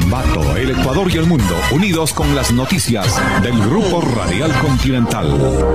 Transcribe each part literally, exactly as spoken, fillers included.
Ambato, el Ecuador y el mundo, unidos con las noticias del Grupo Radial Continental.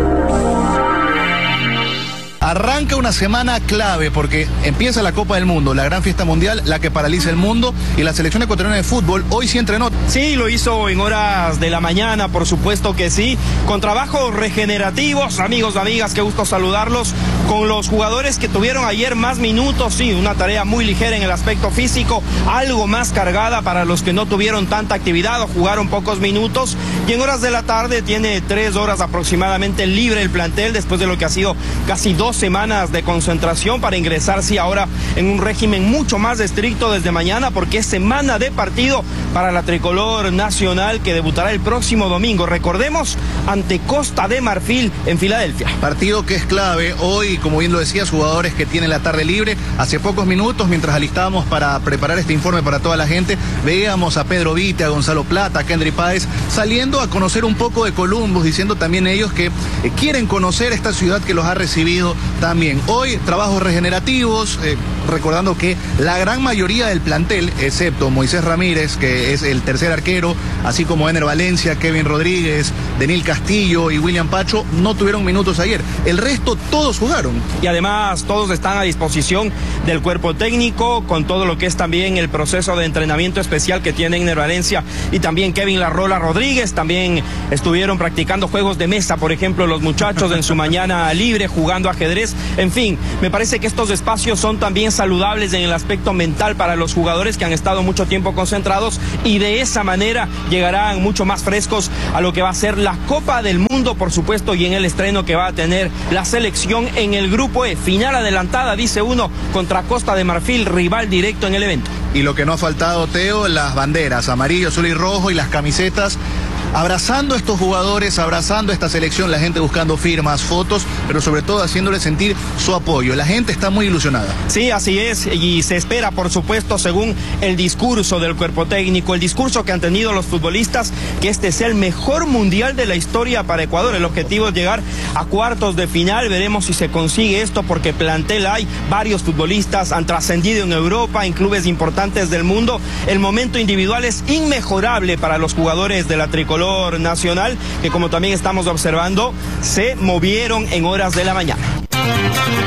Arranca una semana clave porque empieza la Copa del Mundo, la gran fiesta mundial, la que paraliza el mundo, y la selección ecuatoriana de fútbol hoy sí entrenó. Sí, lo hizo en horas de la mañana, por supuesto que sí, con trabajos regenerativos. Amigos, amigas, qué gusto saludarlos, con los jugadores que tuvieron ayer más minutos. Sí, una tarea muy ligera en el aspecto físico, algo más cargada para los que no tuvieron tanta actividad o jugaron pocos minutos, y en horas de la tarde tiene tres horas aproximadamente libre el plantel después de lo que ha sido casi dos semanas de concentración para ingresar, sí, ahora en un régimen mucho más estricto desde mañana, porque es semana de partido para la tricolor nacional que debutará el próximo domingo, recordemos, ante Costa de Marfil en Filadelfia. Partido que es clave hoy, como bien lo decías, jugadores que tienen la tarde libre. Hace pocos minutos, mientras alistábamos para preparar este informe para toda la gente, veíamos a Pedro Vite, a Gonzalo Plata, a Kendry Páez saliendo a conocer un poco de Columbus, diciendo también ellos que eh, quieren conocer esta ciudad que los ha recibido también. Hoy trabajos regenerativos, eh, recordando que la gran mayoría del plantel, excepto Moisés Ramírez, que es el tercer arquero, así como Ener Valencia, Kevin Rodríguez, Denil Castillo y William Pacho, no tuvieron minutos ayer. El resto todos jugaron. Y además todos están a disposición del cuerpo técnico, con todo lo que es también el proceso de entrenamiento especial que tiene Ener Valencia y también Kevin La Rola Rodríguez. También estuvieron practicando juegos de mesa, por ejemplo, los muchachos en su mañana libre, jugando ajedrez. En fin, me parece que estos espacios son también saludables en el aspecto mental para los jugadores que han estado mucho tiempo concentrados, y de esa manera llegarán mucho más frescos a lo que va a ser la Copa del Mundo, por supuesto, y en el estreno que va a tener la selección en el Grupo E. Final adelantada, dice uno, contra Costa de Marfil, rival directo en el evento. Y lo que no ha faltado, Teo, las banderas, amarillo, azul y rojo, y las camisetas, abrazando a estos jugadores, abrazando a esta selección, la gente buscando firmas, fotos, pero sobre todo haciéndole sentir su apoyo. La gente está muy ilusionada. Sí, así es, y se espera, por supuesto, según el discurso del cuerpo técnico, el discurso que han tenido los futbolistas, que este sea el mejor mundial de la historia para Ecuador. El objetivo es llegar a cuartos de final. Veremos si se consigue esto, porque plantel hay, varios futbolistas han trascendido en Europa, en clubes importantes del mundo. El momento individual es inmejorable para los jugadores de la tricolor nacional, que como también estamos observando, se movieron en horas de la mañana.